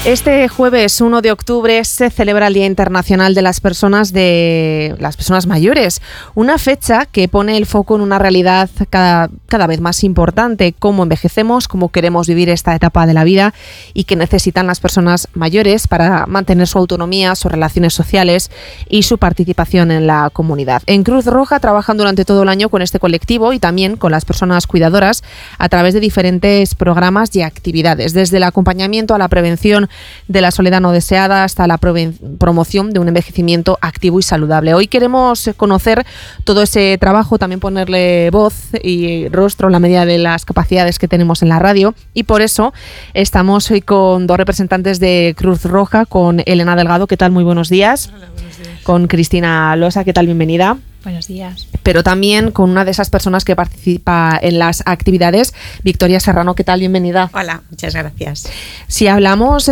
Este jueves 1 de octubre se celebra el Día Internacional de las Personas Mayores, una fecha que pone el foco en una realidad cada vez más importante, cómo envejecemos, cómo queremos vivir esta etapa de la vida y que necesitan las personas mayores para mantener su autonomía, sus relaciones sociales y su participación en la comunidad. En Cruz Roja trabajan durante todo el año con este colectivo y también con las personas cuidadoras a través de diferentes programas y actividades, desde el acompañamiento a la prevención de la soledad no deseada hasta la promoción de un envejecimiento activo y saludable. Hoy queremos conocer todo ese trabajo, también ponerle voz y rostro en la medida de las capacidades que tenemos en la radio, y por eso estamos hoy con dos representantes de Cruz Roja, con Elena Delgado. ¿Qué tal? Muy buenos días. Hola, buenos días. Con Cristina Losa. ¿Qué tal? Bienvenida. Buenos días. Pero también con una de esas personas que participa en las actividades, Victoria Serrano. ¿Qué tal? Bienvenida. Hola, muchas gracias. Si hablamos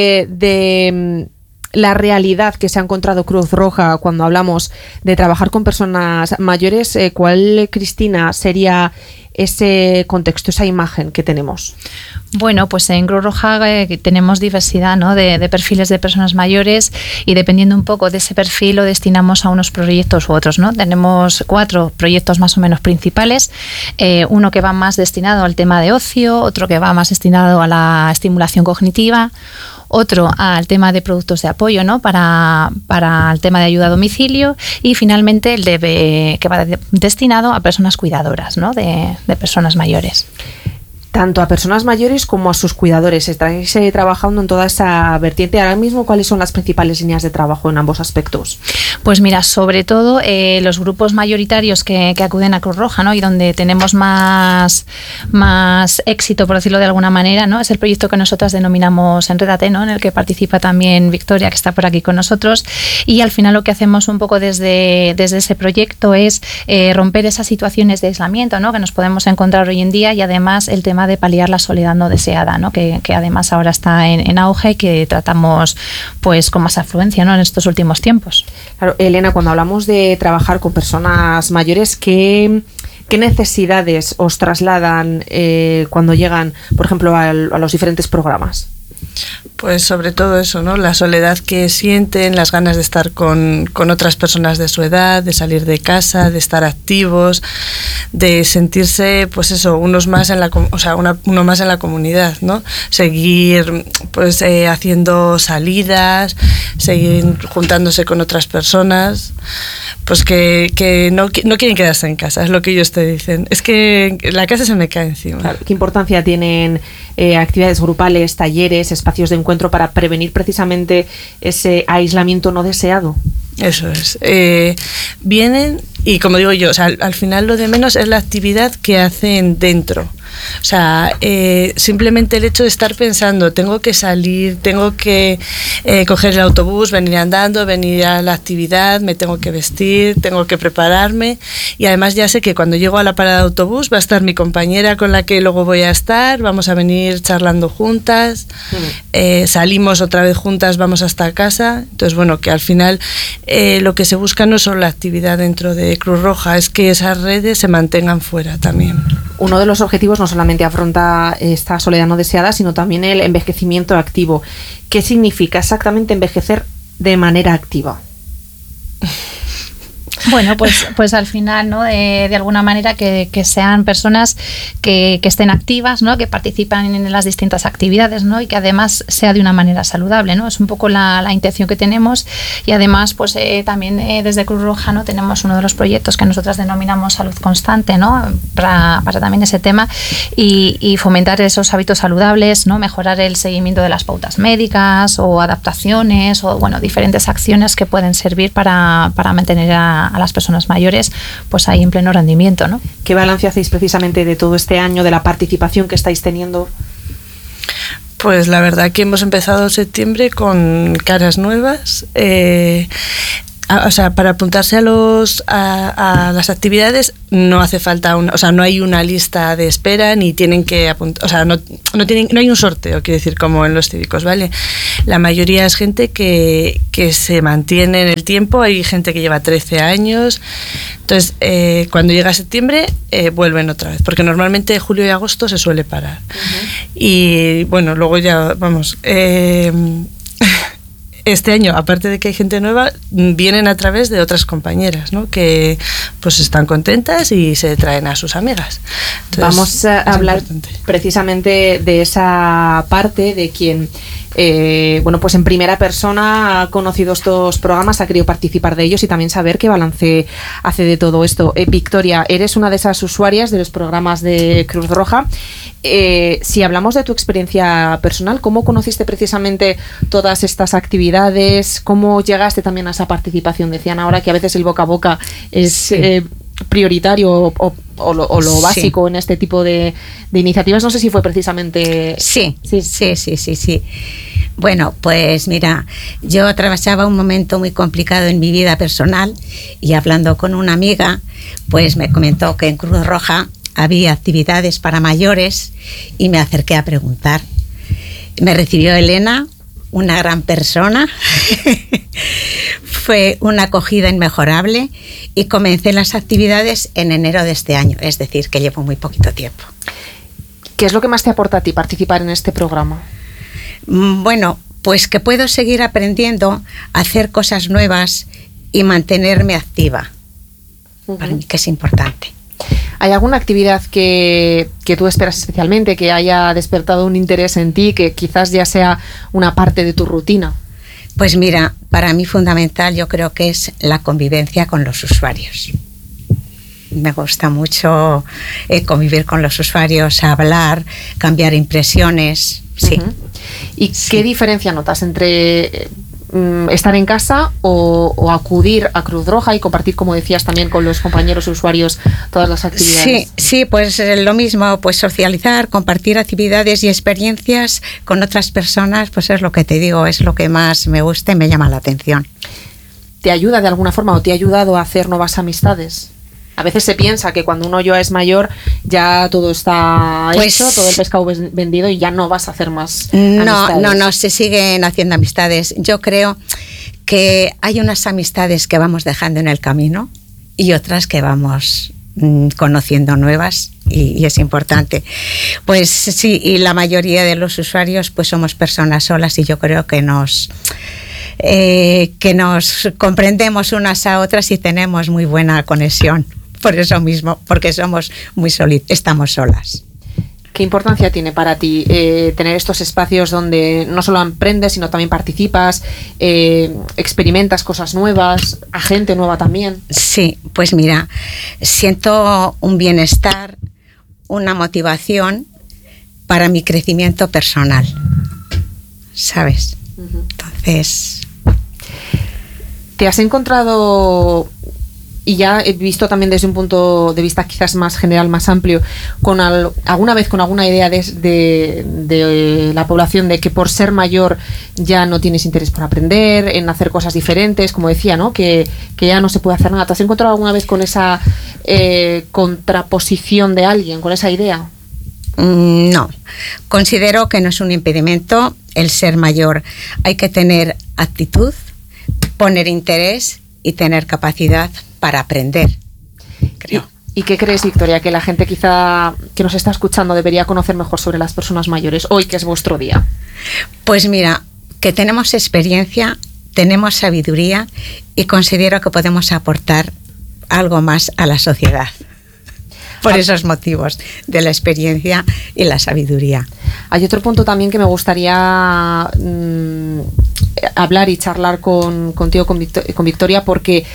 de la realidad que se ha encontrado Cruz Roja cuando hablamos de trabajar con personas mayores, ¿cuál, Cristina, sería ese contexto, esa imagen que tenemos? Bueno, pues en Cruz Roja tenemos diversidad, ¿no?, de perfiles de personas mayores, y dependiendo un poco de ese perfil lo destinamos a unos proyectos u otros, ¿no? Tenemos 4 proyectos más o menos principales, uno que va más destinado al tema de ocio, otro que va más destinado a la estimulación cognitiva, otro al tema de productos de apoyo, ¿no?, para el tema de ayuda a domicilio, y finalmente el que va destinado a personas cuidadoras, ¿no?, de personas mayores. Tanto a personas mayores como a sus cuidadores. Estáis trabajando en toda esa vertiente. Ahora mismo, ¿cuáles son las principales líneas de trabajo en ambos aspectos? Pues mira, sobre todo los grupos mayoritarios que acuden a Cruz Roja, ¿no?, y donde tenemos más éxito, por decirlo de alguna manera, ¿no?, es el proyecto que nosotras denominamos Enrédate, ¿no?, en el que participa también Victoria, que está por aquí con nosotros, y al final lo que hacemos un poco desde ese proyecto es romper esas situaciones de aislamiento, ¿no?, que nos podemos encontrar hoy en día, y además el tema de paliar la soledad no deseada, ¿no?, que además ahora está en auge y que tratamos pues con más afluencia, ¿no?, en estos últimos tiempos. Claro, Elena, cuando hablamos de trabajar con personas mayores, ¿qué necesidades os trasladan cuando llegan, por ejemplo, a los diferentes programas? Pues sobre todo eso, ¿no? La soledad que sienten, las ganas de estar con otras personas de su edad, de salir de casa, de estar activos, de sentirse, pues eso, uno más en la comunidad, ¿no? Seguir, pues haciendo salidas, seguir juntándose con otras personas, pues que no quieren quedarse en casa, es lo que ellos te dicen. Es que la casa se me cae encima. Claro, ¿qué importancia tienen actividades grupales, talleres, espacios de encuentro para prevenir precisamente ese aislamiento no deseado? Eso es. Vienen y, como digo yo, o sea, al final lo de menos es la actividad que hacen dentro. O sea, simplemente el hecho de estar pensando, tengo que salir, tengo que coger el autobús, venir andando, venir a la actividad, me tengo que vestir, tengo que prepararme, y además ya sé que cuando llego a la parada de autobús va a estar mi compañera con la que luego voy a estar, vamos a venir charlando juntas, salimos otra vez juntas, vamos hasta casa. Entonces, bueno, que al final lo que se busca no es solo la actividad dentro de Cruz Roja, es que esas redes se mantengan fuera también. Uno de los objetivos no solamente afronta esta soledad no deseada, sino también el envejecimiento activo. ¿Qué significa exactamente envejecer de manera activa? Bueno, pues al final, ¿no?, de alguna manera que sean personas que estén activas, ¿no?, que participan en las distintas actividades, ¿no?, y que además sea de una manera saludable, ¿no? Es un poco la intención que tenemos, y además pues también desde Cruz Roja, ¿no?, tenemos uno de los proyectos que nosotras denominamos Salud Constante, ¿no?, para también ese tema, y fomentar esos hábitos saludables, ¿no?, mejorar el seguimiento de las pautas médicas o adaptaciones o, bueno, diferentes acciones que pueden servir para mantener a las personas mayores pues ahí en pleno rendimiento, ¿no? ¿Qué balance hacéis precisamente de todo este año, de la participación que estáis teniendo? Pues la verdad que hemos empezado septiembre con caras nuevas. o sea, para apuntarse a las actividades no hace falta o sea, no hay una lista de espera ni tienen que apuntar, o sea, no hay un sorteo, quiero decir, como en los cívicos, ¿vale? La mayoría es gente que se mantiene en el tiempo, hay gente que lleva 13 años, entonces cuando llega septiembre vuelven otra vez, porque normalmente julio y agosto se suele parar. Y bueno, luego ya, vamos, este año, aparte de que hay gente nueva, vienen a través de otras compañeras, ¿no? Que pues están contentas y se traen a sus amigas. Entonces, vamos a hablar precisamente de esa parte de quien bueno, pues en primera persona ha conocido estos programas, ha querido participar de ellos y también saber qué balance hace de todo esto. Victoria, eres una de esas usuarias de los programas de Cruz Roja. Si hablamos de tu experiencia personal, ¿cómo conociste precisamente todas estas actividades? ¿Cómo llegaste también a esa participación? Decían ahora que a veces el boca a boca es prioritario o lo básico en este tipo de iniciativas. No sé si fue precisamente... Sí. Bueno, pues mira, yo atravesaba un momento muy complicado en mi vida personal y hablando con una amiga, pues me comentó que en Cruz Roja había actividades para mayores y me acerqué a preguntar. Me recibió Elena, una gran persona, fue una acogida inmejorable y comencé las actividades en enero de este año, es decir, que llevo muy poquito tiempo. ¿Qué es lo que más te aporta a ti participar en este programa? Bueno, pues que puedo seguir aprendiendo a hacer cosas nuevas y mantenerme activa, para mí que es importante. ¿Hay alguna actividad que tú esperas especialmente, que haya despertado un interés en ti, que quizás ya sea una parte de tu rutina? Pues mira, para mí fundamental yo creo que es la convivencia con los usuarios. Me gusta mucho convivir con los usuarios, hablar, cambiar impresiones, sí. ¿Y qué diferencia notas entre estar en casa o acudir a Cruz Roja y compartir, como decías, también con los compañeros usuarios todas las actividades? Sí, pues lo mismo, pues socializar, compartir actividades y experiencias con otras personas, pues es lo que te digo, es lo que más me gusta y me llama la atención. ¿Te ayuda de alguna forma o te ha ayudado a hacer nuevas amistades? A veces se piensa que cuando uno ya es mayor ya todo está hecho, todo el pescado vendido y ya no vas a hacer más amistades. No, se siguen haciendo amistades. Yo creo que hay unas amistades que vamos dejando en el camino y otras que vamos conociendo nuevas y es importante. Pues sí, y la mayoría de los usuarios pues somos personas solas y yo creo que nos comprendemos unas a otras y tenemos muy buena conexión. Por eso mismo, porque somos estamos solas. ¿Qué importancia tiene para ti tener estos espacios donde no solo aprendes, sino también participas, experimentas cosas nuevas, a gente nueva también? Sí, pues mira, siento un bienestar, una motivación para mi crecimiento personal, ¿sabes? Entonces... ¿Te has encontrado, y ya he visto también desde un punto de vista quizás más general, más amplio, con alguna vez con alguna idea de la población de que por ser mayor ya no tienes interés por aprender, en hacer cosas diferentes, como decía, ¿no? Que ya no se puede hacer nada? ¿Te has encontrado alguna vez con esa contraposición de alguien, con esa idea? No, considero que no es un impedimento el ser mayor. Hay que tener actitud, poner interés y tener capacidad para aprender, creo. ¿Y qué crees, Victoria, que la gente quizá que nos está escuchando debería conocer mejor sobre las personas mayores hoy, que es vuestro día? Pues mira, que tenemos experiencia, tenemos sabiduría y considero que podemos aportar algo más a la sociedad. Por esos motivos de la experiencia y la sabiduría. Hay otro punto también que me gustaría hablar y charlar contigo, con Victoria, porque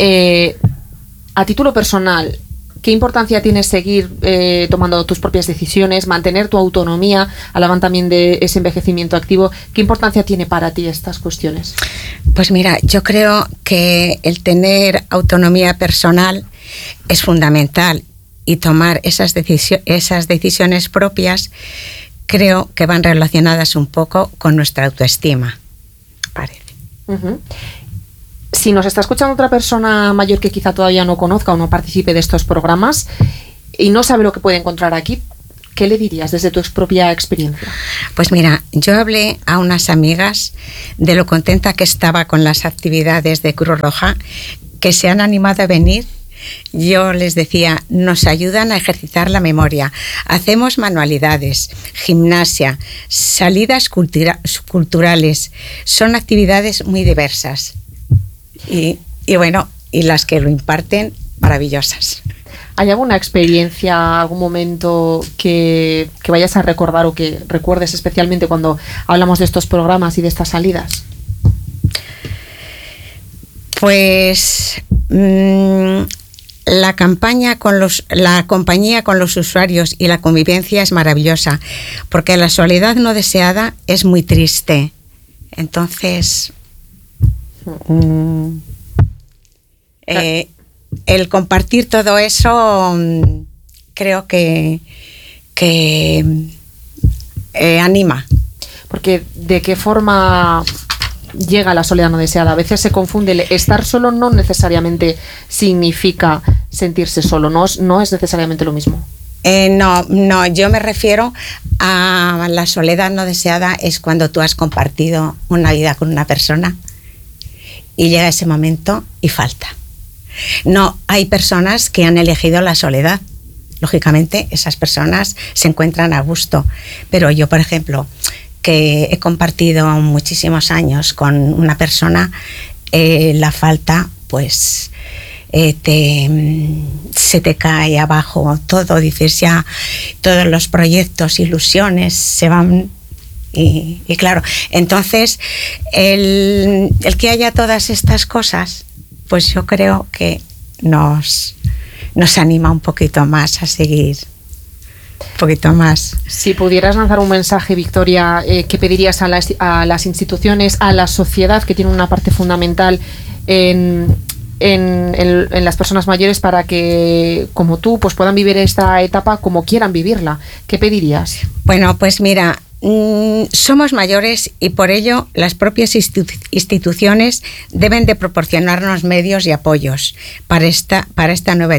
a título personal, ¿qué importancia tiene seguir tomando tus propias decisiones, mantener tu autonomía, hablaban también de ese envejecimiento activo? ¿Qué importancia tiene para ti estas cuestiones? Pues mira, yo creo que el tener autonomía personal es fundamental y tomar esas decisiones propias creo que van relacionadas un poco con nuestra autoestima, parece. Si nos está escuchando otra persona mayor que quizá todavía no conozca o no participe de estos programas y no sabe lo que puede encontrar aquí, ¿qué le dirías desde tu propia experiencia? Pues mira, yo hablé a unas amigas de lo contenta que estaba con las actividades de Cruz Roja, que se han animado a venir. Yo les decía, nos ayudan a ejercitar la memoria, hacemos manualidades, gimnasia, salidas culturales, son actividades muy diversas y bueno, y las que lo imparten, maravillosas. ¿Hay alguna experiencia, algún momento que vayas a recordar o que recuerdes especialmente cuando hablamos de estos programas y de estas salidas? Pues la compañía con los usuarios y la convivencia es maravillosa, porque la soledad no deseada es muy triste. Entonces, el compartir todo eso creo que anima. Porque ¿de qué forma llega la soledad no deseada? A veces se confunde. Estar solo no necesariamente significa sentirse solo, no es necesariamente lo mismo. No, yo me refiero a la soledad no deseada es cuando tú has compartido una vida con una persona y llega ese momento y falta. No, hay personas que han elegido la soledad. Lógicamente, esas personas se encuentran a gusto. Pero yo, por ejemplo, que he compartido muchísimos años con una persona, la falta, pues se te cae abajo todo, dices ya, todos los proyectos, ilusiones se van. Y claro, entonces el que haya todas estas cosas, pues yo creo que nos anima un poquito más a seguir, un poquito más. Si pudieras lanzar un mensaje, Victoria, ¿qué pedirías a las instituciones, a la sociedad, que tiene una parte fundamental en las personas mayores para que, como tú, pues puedan vivir esta etapa como quieran vivirla? ¿Qué pedirías? Bueno, pues mira, somos mayores y por ello las propias instituciones deben de proporcionarnos medios y apoyos para esta nueva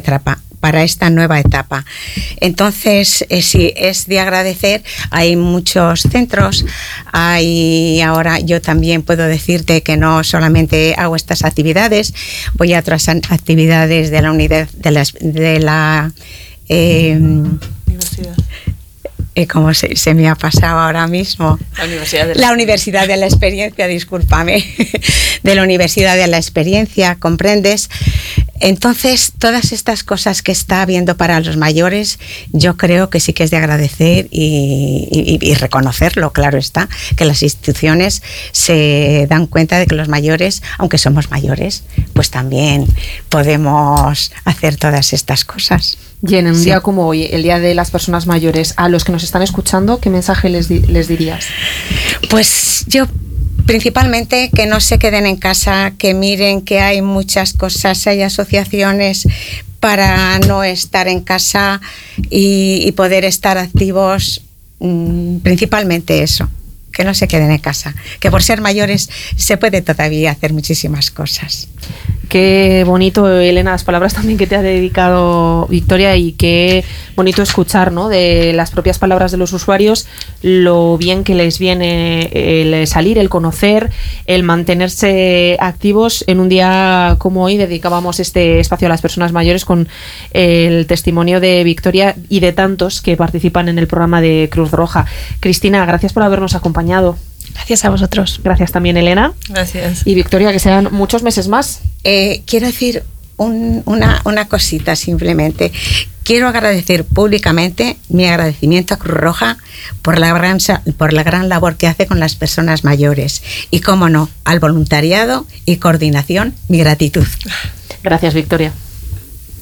etapa. Entonces, sí, es de agradecer. Hay muchos centros. Ahora yo también puedo decirte que no solamente hago estas actividades, voy a otras actividades de la unidad de la universidad. ¿Cómo se me ha pasado ahora mismo? La Universidad de la Experiencia, discúlpame. De la Universidad de la Experiencia, ¿comprendes? Entonces, todas estas cosas que está habiendo para los mayores, yo creo que sí que es de agradecer y reconocerlo, claro está, que las instituciones se dan cuenta de que los mayores, aunque somos mayores, pues también podemos hacer todas estas cosas. Y en un día como hoy, el Día de las Personas Mayores, a los que nos están escuchando, ¿qué mensaje les dirías? Pues yo principalmente que no se queden en casa, que miren que hay muchas cosas, hay asociaciones para no estar en casa y poder estar activos, principalmente eso, que no se queden en casa, que por ser mayores se puede todavía hacer muchísimas cosas. Qué bonito, Elena, las palabras también que te ha dedicado Victoria, y qué bonito escuchar, ¿no?, de las propias palabras de los usuarios, lo bien que les viene el salir, el conocer, el mantenerse activos. En un día como hoy dedicábamos este espacio a las personas mayores con el testimonio de Victoria y de tantos que participan en el programa de Cruz Roja. Cristina, gracias por habernos acompañado. Gracias a vosotros. Gracias también, Elena. Gracias. Y Victoria, que sean muchos meses más. Quiero decir una cosita simplemente. Quiero agradecer públicamente mi agradecimiento a Cruz Roja por la gran labor que hace con las personas mayores. Y, cómo no, al voluntariado y coordinación, mi gratitud. Gracias, Victoria.